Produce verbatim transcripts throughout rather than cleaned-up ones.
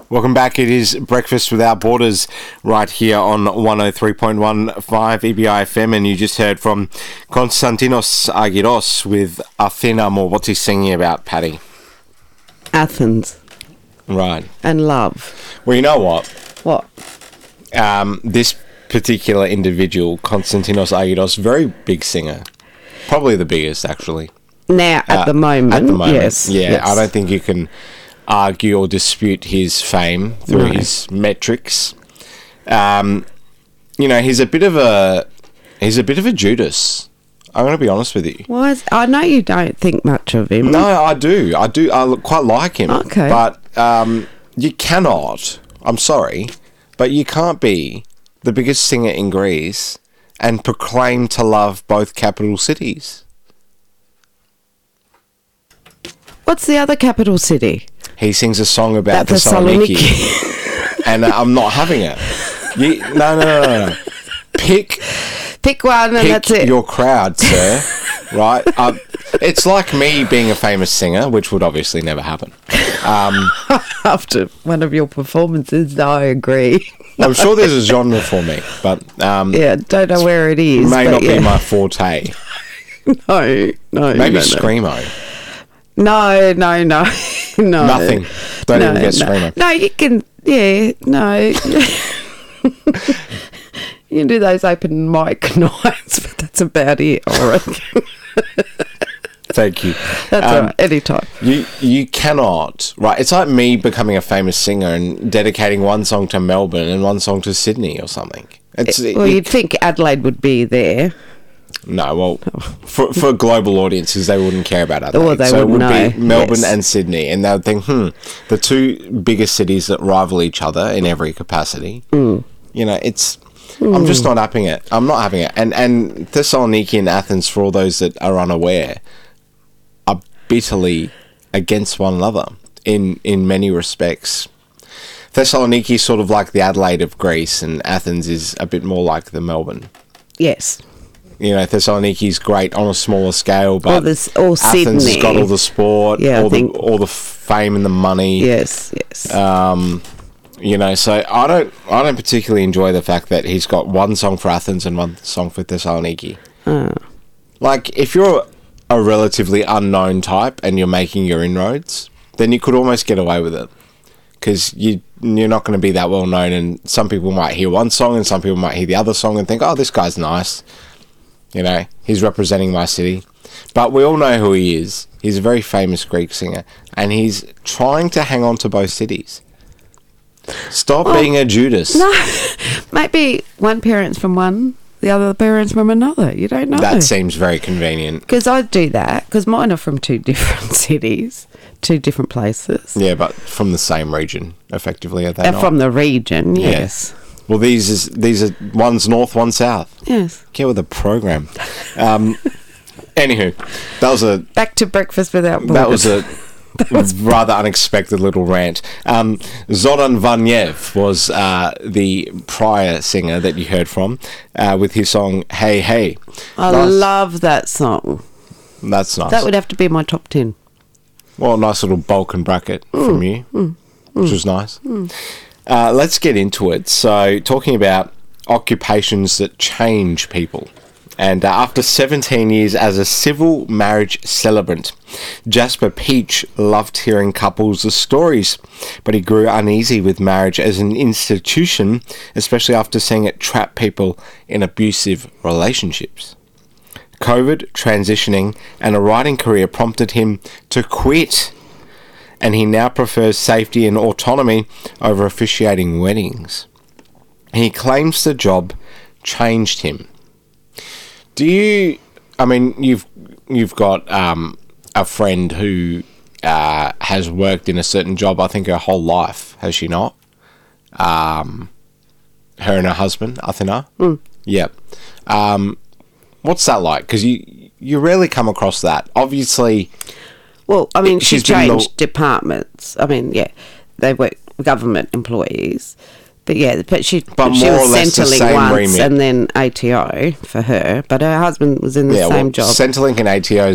Welcome back. It is Breakfast Without Borders right here on one oh three point one five E B I F M, and you just heard from Konstantinos Argyros with Athena More. What's he singing about, Paddy? Athens. Right. And love. Well, you know what? What? Um, this particular individual, Konstantinos Argyros, very big singer. Probably the biggest, actually. Now, at Uh, the moment, At the moment, yes. yeah. yes. I don't think you can argue or dispute his fame through No. his metrics. Um, you know, he's a bit of a he's a bit of a Judas. I'm going to be honest with you. Why is, I know you don't think much of him. No, I do. I do. I quite like him. Okay. But um, you cannot. I'm sorry, but you can't be the biggest singer in Greece and proclaim to love both capital cities. What's the other capital city? He sings a song about That Thessaloniki, Thessaloniki. and uh, I'm not having it. You, no, no, no, no, no. Pick, Pick one and pick that's it. your crowd, sir. Right? Um, it's like me being a famous singer, which would obviously never happen. Um, After one of your performances, I agree. I'm sure there's a genre for me, but um, Yeah, don't know where it is. may but not yeah. be my forte. No, no. Maybe no, no. Screamo. No, no, no, no. Nothing. Don't no, even get no. Screamo. No, you can, yeah, no. You can do those open mic nights, but that's about it, I reckon. Thank you. That's Um, all right, anytime. You you cannot, right? It's like me becoming a famous singer and dedicating one song to Melbourne and one song to Sydney or something. It's Well, you- you'd think Adelaide would be there. no, well, for for global audiences, they wouldn't care about Adelaide. Well, they so it would wouldn't be know, Melbourne yes. and Sydney, and they would think, hmm, the two biggest cities that rival each other in every capacity. Mm. You know, it's. I'm just not having it. I'm not having it. And and Thessaloniki and Athens, for all those that are unaware, are bitterly against one another in in many respects. Thessaloniki is sort of like the Adelaide of Greece, and Athens is a bit more like the Melbourne. Yes. You know, Thessaloniki is great on a smaller scale, but Or this- or Athens has Sydney. got all the sport, Yeah, I all the think- all the fame and the money. Yes, yes. Um, you know, so I don't I don't particularly enjoy the fact that he's got one song for Athens and one song for Thessaloniki. Oh. Like, if you're a relatively unknown type and you're making your inroads, then you could almost get away with it. Because you, you're not going to be that well known, and some people might hear one song and some people might hear the other song and think, oh, this guy's nice. You know, he's representing my city. But we all know who he is. He's a very famous Greek singer, and he's trying to hang on to both cities. Stop Well, being a Judas. No, maybe one parent's from one, the other parent's from another. You don't know. That seems very convenient. Because I do that, because mine are from two different cities, two different places. Yeah, but from the same region, effectively, are they They're not? from the region, yes. Well, these is these are one's north, one south. Yes. Get with the program. Um, anywho, that was a Back to Breakfast Without Borders. that was a rather unexpected little rant. Um, Zoran Vanev was uh, the prior singer that you heard from uh, with his song "Hey Hey." I Nice. love that song. That's nice. That would have to be my top ten. Well, a nice little Balkan bracket from you, which was nice. Uh, let's get into it. So, talking about occupations that change people. And uh, after seventeen years as a civil marriage celebrant, Jasper Peach loved hearing couples' stories, but he grew uneasy with marriage as an institution, especially after seeing it trap people in abusive relationships. COVID, transitioning, and a writing career prompted him to quit, and he now prefers safety and autonomy over officiating weddings. He claims the job changed him. Do you, I mean, you've you've got um, a friend who uh, has worked in a certain job, I think her whole life, has she not? Um, her and her husband, Athena? Mm. Yeah. Um, what's that like? Because you, you rarely come across that. Obviously... Well, I mean, she She's been changed lo- departments. I mean, yeah, they were government employees. But yeah, but she, But she more was or less the Centrelink same once remit. and then A T O for her. But her husband was in the Yeah, same well, job. Centrelink and A T O is not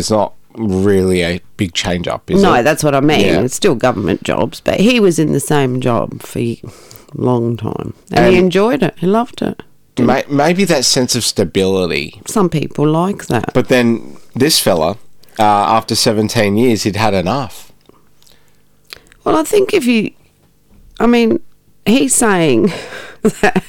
really a big change up, is no, it? that's what I mean. Yeah. It's still government jobs, but he was in the same job for a long time, and, And- he enjoyed it. He loved it. May- maybe that sense of stability. Some people like that. But then this fella, uh, after seventeen years, he'd had enough. Well, I think if you, I mean, he's saying that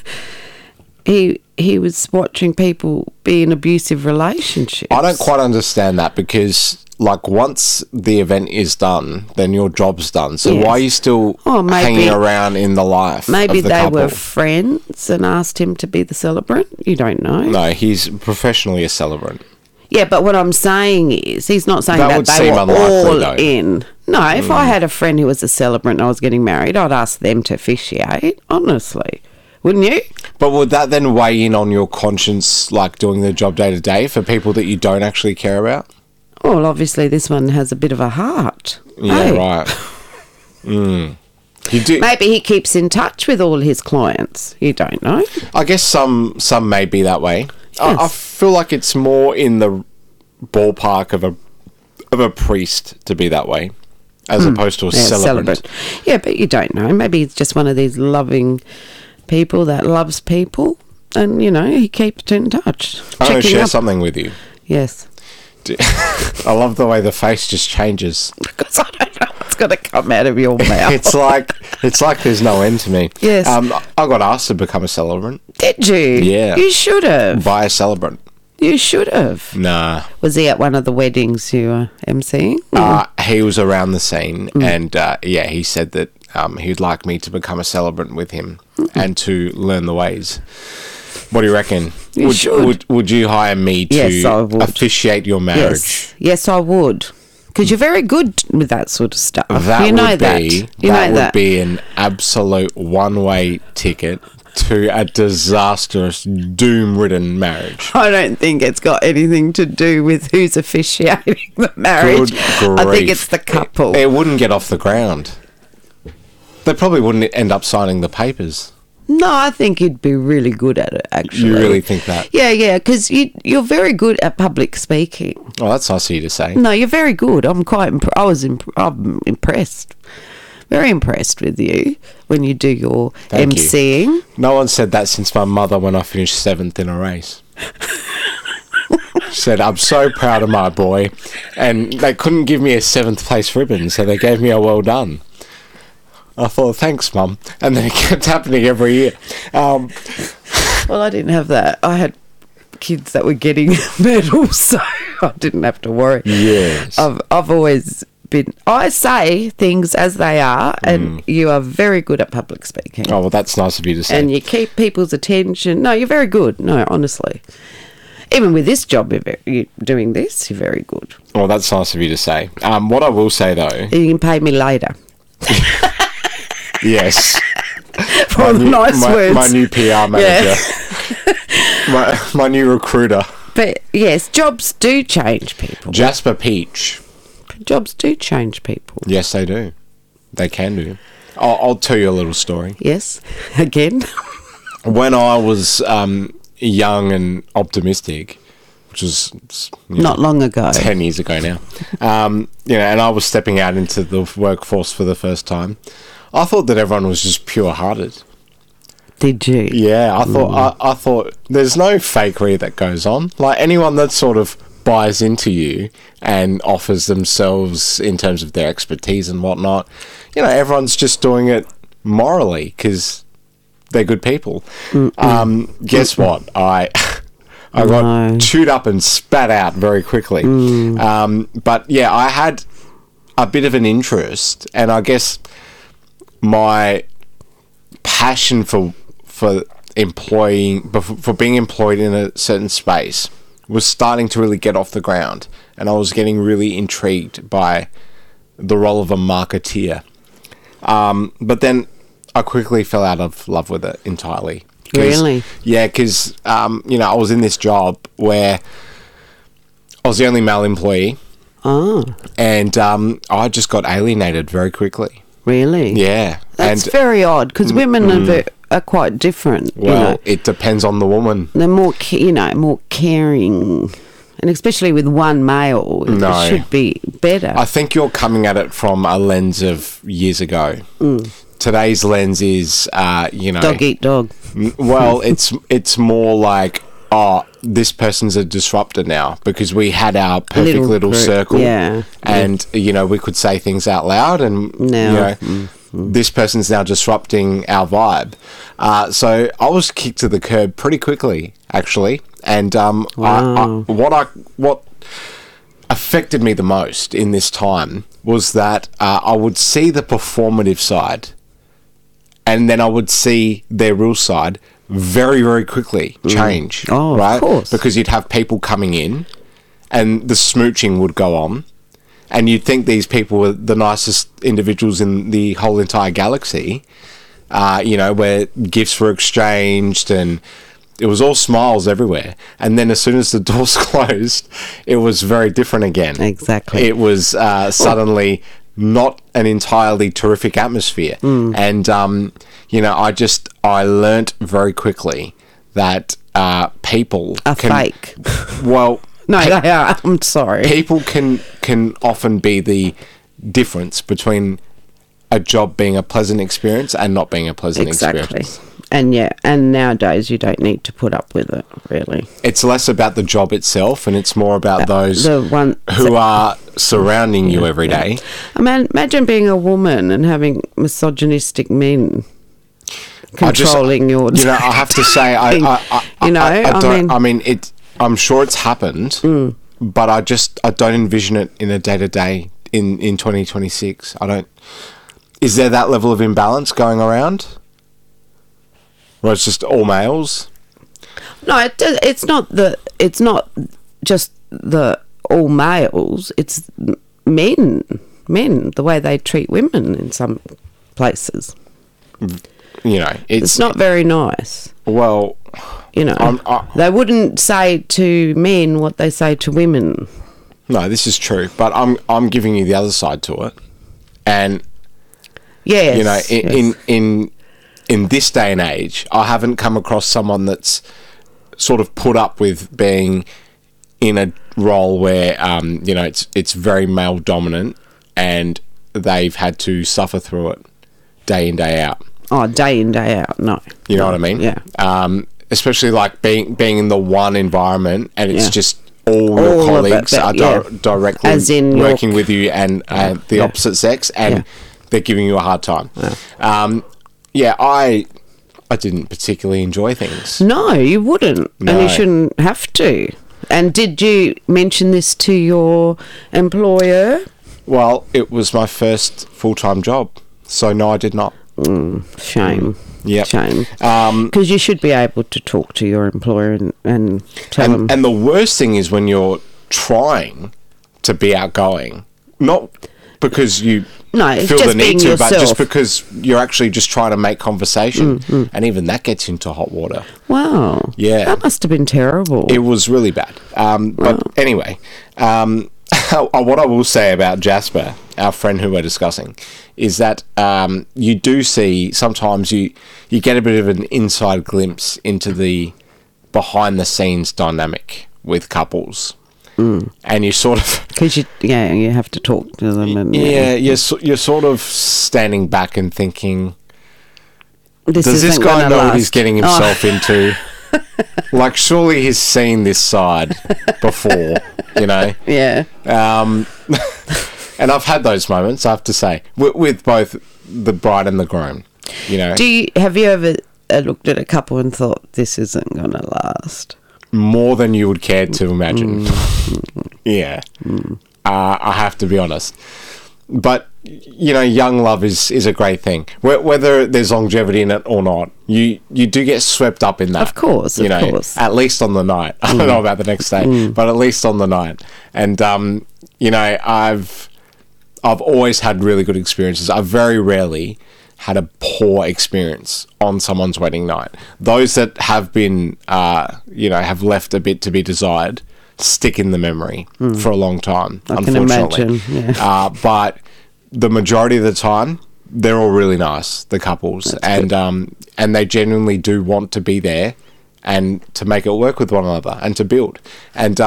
he he was watching people be in abusive relationships. I don't quite understand that because, like, once the event is done, then your job's done. So Yes. why are you still Oh, maybe- hanging around in the life Maybe of the they couple? were friends and asked him to be the celebrant. You don't know. No, he's professionally a celebrant. Yeah, but what I'm saying is, he's not saying That that, would they seem were unlikely, all though. in. No, if I had a friend who was a celebrant and I was getting married, I'd ask them to officiate, honestly. Wouldn't you? But would that then weigh in on your conscience, like doing the job day to day for people that you don't actually care about? Well, obviously this one has a bit of a heart. Yeah, Hey. right. Mm. You do. Maybe he keeps in touch with all his clients. You don't know. I guess some some may be that way. I, I Yes. feel like it's more in the ballpark of a of a priest to be that way, as opposed to a Hmm. Yeah, celebrant. Yeah, but you don't know. Maybe he's just one of these loving people that loves people, and you know he keeps in touch. I'm going to checking share up. something with you. Yes, I love the way the face just changes. because I don't know what's going to come out of your mouth. It's like it's like there's no end to me. Yes. Um, I got asked to become a celebrant Did you? Yeah. You should have. by a celebrant. You should have. Nah. Was he at one of the weddings you were emceeing? Uh, he was around the scene, Mm. and uh, yeah, he said that um, he'd like me to become a celebrant with him and to learn the ways. What do you reckon? You would, should. would would you hire me to Yes, I would. officiate your marriage? Yes. Yes, I would. Because you're very good with that sort of stuff. That you know would that. be You that know would that. be an absolute one-way ticket to a disastrous, doom-ridden marriage. I don't think it's got anything to do with who's officiating the marriage. Good I think grief. it's the couple. It, it wouldn't get off the ground. They probably wouldn't end up signing the papers. No, I think you'd be really good at it, actually. You really think that? Yeah, yeah, because you, you're very good at public speaking. Oh, that's nice of you to say. No, you're very good. I'm quite. Imp- I was. Imp- I'm impressed. Very impressed with you when you do your Thank you. emceeing. No one said that since my mother when I finished seventh in a race. She said, I'm so proud of my boy. And they couldn't give me a seventh place ribbon, so they gave me a well done. I thought, thanks, Mum. And then it kept happening every year. Um, Well, I didn't have that. I had kids that were getting medals, so I didn't have to worry. yes. I've I've always been. I say things as they are, and you are very good at public speaking. oh, well, that's nice of you to say. And you keep people's attention. No, you're very good. No, honestly. Even with this job, you're, very, you're doing this, you're very good. well, that's nice of you to say. Um, what I will say, though, You can pay me later yes. for my all the new- nice my, words. My new P R manager. my, my new recruiter. But yes, jobs do change people. Jasper Peach. Jobs do change people. Yes, they do. They can do. I'll, I'll tell you a little story. Yes, again. When I was um, young and optimistic, which was you know, Not long ago. ten years ago now, um, you know, and I was stepping out into the workforce for the first time, I thought that everyone was just pure-hearted. Did you? Yeah, I thought I, I thought there's no fakery that goes on. Like anyone that sort of buys into you and offers themselves in terms of their expertise and whatnot, you know, everyone's just doing it morally because they're good people. Um, guess what? I I got No. chewed up and spat out very quickly. Um, but yeah, I had a bit of an interest, and I guess my passion for for employing for being employed in a certain space was starting to really get off the ground, and I was getting really intrigued by the role of a marketeer. Um, but then I quickly fell out of love with it entirely. 'Cause- Really? Yeah, because um, you know, I was in this job where I was the only male employee, Oh, and um, I just got alienated very quickly. really? Yeah, That's and very odd because women are, ve- are quite different. well, you know, it depends on the woman. they're more, ca- you know, more caring And especially with one male, No. it should be better. I think you're coming at it from a lens of years ago. Mm. Today's lens is, uh, you know, Dog eat dog. m- well, it's it's more like, oh, this person's a disruptor now because we had our perfect Little little, group, circle, yeah. and you know we could say things out loud, and Now, you know this person's now disrupting our vibe. Uh, so I was kicked to the curb pretty quickly, actually, and um, I, I, Wow. what I what affected me the most in this time was that uh, I would see the performative side, and then I would see their real side very, very quickly change. Oh, of right? course. Because you'd have people coming in, and the smooching would go on, and you'd think these people were the nicest individuals in the whole entire galaxy. Uh, you know, where gifts were exchanged and it was all smiles everywhere. And then as soon as the doors closed, it was very different again. Exactly. It was uh, suddenly not an entirely terrific atmosphere. Mm. And, um, you know, I just, I learnt very quickly that uh, people A can... fake. Well... No, pe- they are. I'm sorry. people can can often be the difference between a job being a pleasant experience and not being a pleasant Exactly. experience. And yeah, and nowadays you don't need to put up with it, really. It's less about the job itself and it's more about those The one who are surrounding you every day. I mean, imagine being a woman and having misogynistic men I just- controlling your. You know, I have to say, I, I, I, You know, I, I I don't. mean- I mean, it. I'm sure it's happened, Mm. but I just I don't envision it in a day to day in in twenty twenty-six. I don't. Is there that level of imbalance going around? Where it's just all males? No, it, does- it's not the. It's not just the all males. It's men, men. The way they treat women in some places. You know, it's, It's not very nice. well. You know, I'm- I- they wouldn't say to men what they say to women. No, this is true, but I'm I'm giving you the other side to it, and Yes, you know, in, yes. in in in this day and age, I haven't come across someone that's sort of put up with being in a role where um, you know it's it's very male dominant, and they've had to suffer through it day in day out. Oh, day in, day out, no. You know No, what I mean? Yeah. Um, especially like being being in the one environment, and it's Yeah. just all, All your of it, colleagues but are yeah. di- directly As in your- working with you, and uh, the Yeah. opposite sex, and Yeah. they're giving you a hard time. Yeah. Um, yeah, I I didn't particularly enjoy things. No, you wouldn't. And No. you shouldn't have to. And did you mention this to your employer? Well, it was my first full time job, so no, I did not. Shame. Yep. Shame. Um, Because you should be able to talk to your employer and, and tell them. and, and the worst thing is when you're trying to be outgoing, not because you No, it's feel the just need being to, but just yourself. because you're actually just trying to make conversation, Mm, and even that gets into hot water. Wow. Yeah. That must have been terrible. It was really bad. Um, but anyway, um, what I will say about Jasper, our friend who we're discussing, is that um, you do see sometimes you you get a bit of an inside glimpse into the behind the scenes dynamic with couples, and you sort of Because you, yeah, you have to talk to them. And yeah you're so- you're sort of standing back and thinking, This does this isn't guy gonna know what last. he's getting Oh. himself into? Like, surely he's seen this side before, you know? Yeah. Um, and I've had those moments, I have to say, with, with both the bride and the groom, you know? Do you have you ever uh, looked at a couple and thought this isn't going to last? More than you would care to imagine. Mm. Yeah. Uh, I have to be honest. But, you know, young love is, is a great thing. Wh- Whether there's longevity in it or not, you, you do get swept up in that. Of course, you of know, course. At least on the night. I don't know about the next day, but at least on the night. And, um, you know, I've I've always had really good experiences. I've very rarely had a poor experience on someone's wedding night. Those that have been, uh, you know, have left a bit to be desired, stick in the memory for a long time, I can unfortunately. imagine, yeah. Uh, but the majority of the time, they're all really nice, the couples, and um, and they genuinely do want to be there and to make it work with one another and to build. And um,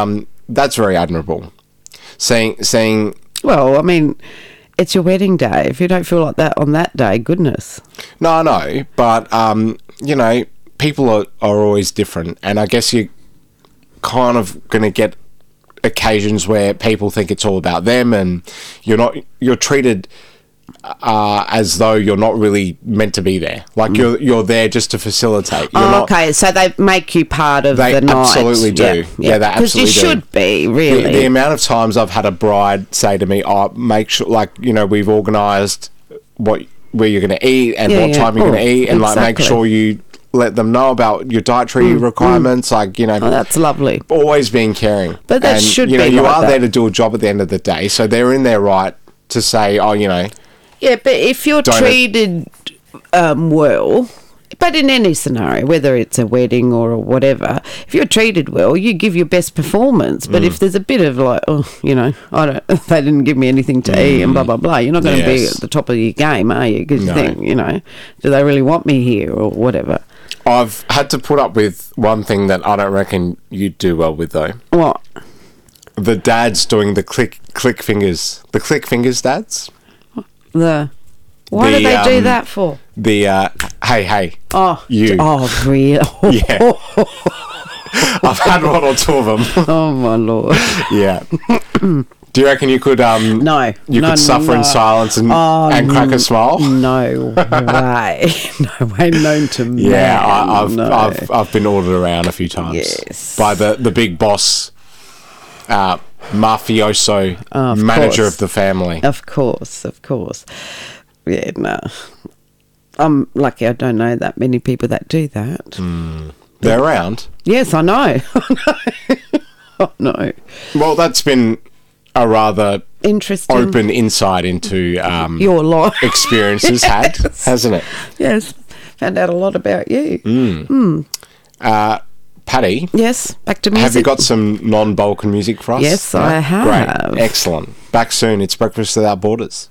that's very admirable. Saying, saying, Well, I mean, it's your wedding day. If you don't feel like that on that day, goodness. no, I know, but um, you know, people are, are always different, and I guess you're kind of going to get occasions where people think it's all about them, and you're not. You're treated uh, as though you're not really meant to be there. Like mm. you're you're there just to facilitate. You're oh, not, okay, so they make you part of they the night. absolutely do. Yeah, yeah, yeah they absolutely you do. should be, really. The, the amount of times I've had a bride say to me, "Oh, make sure, like you know, we've organised what where you're going to eat and Yeah, what yeah. time you're Oh, going to eat, and like make exactly. sure you let them know about your dietary Mm, requirements." Like you know, Oh, that's lovely. always being caring. But that and, should you know, be you like are that. there to do a job at the end of the day, so they're in their right to say, "Oh, you know." Yeah, but if you're Don't it- treated um, well, but in any scenario, whether it's a wedding or whatever, if you're treated well, you give your best performance. But Mm. if there's a bit of like, oh, you know, I don't, they didn't give me anything to eat and blah blah blah, you're not going to be Yes. at the top of your game, are you? Because No. you think, you know, do they really want me here or whatever? I've had to put up with one thing that I don't reckon you'd do well with, though. What? The dads doing the click click fingers, the click fingers dads. The why The, do they do um, that for? The uh, hey hey, Oh, you. Oh, really? Yeah. I've had one or two of them. Oh my lord. Yeah. Do you reckon you could um No, you no, could suffer no. in silence and, Oh, and crack a smile? No way. No way known to man. Yeah, I, I've, no. I've I've been ordered around a few times Yes. by the, the big boss, uh, mafioso Oh, of manager course. of the family. Of course, of course. Yeah, no. I'm lucky I don't know that many people that do that. They're around. Yes, I know. I know. Well, that's been a rather Interesting. open insight into um, Your life. experiences had, Yes. hasn't it? Yes. Found out a lot about you. Mm. Uh, Paddy, Yes, back to music. have you got some non-Balkan music for us? Yes, I have. Great, excellent. Back soon. It's Breakfast Without Borders.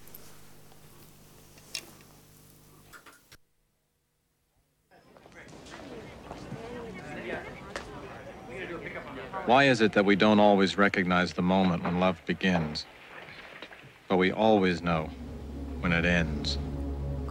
Why is it that we don't always recognize the moment when love begins, but we always know when it ends?